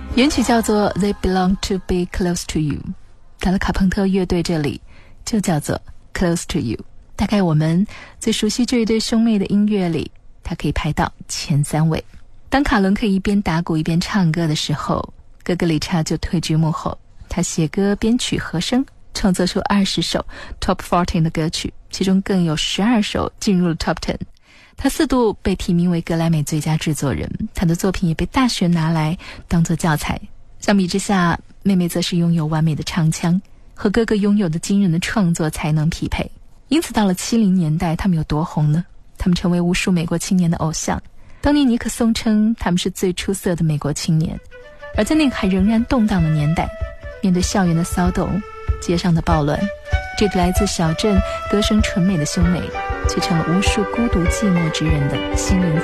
原曲叫做 They Belong to Be Close to You， 到了卡朋特乐队这里就叫做 Close to You。 大概我们最熟悉这一对兄妹的音乐里，它可以排到前3位。当卡伦可以一边打鼓一边唱歌的时候，哥哥理查就退居幕后，他写歌编曲和声，创作出20首 Top 14的歌曲，其中更有12首进入了 Top 10。他4度被提名为格莱美最佳制作人，他的作品也被大学拿来当作教材。相比之下，妹妹则是拥有完美的唱腔，和哥哥拥有的惊人的创作才能匹配。因此到了70年代，他们有多红呢？他们成为无数美国青年的偶像。当年尼克松称他们是最出色的美国青年。而在那个还仍然动荡的年代，面对校园的骚动，街上的暴乱，这个来自小镇歌声纯美的兄妹却成了无数孤独寂寞之人的心灵